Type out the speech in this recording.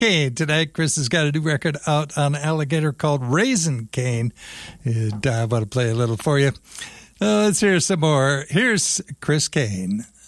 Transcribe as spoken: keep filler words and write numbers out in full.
Kane. Tonight, Chris has got a new record out on Alligator called Raisin Cane. And I want to play a little for you. Uh, let's hear some more. Here's Chris Kane.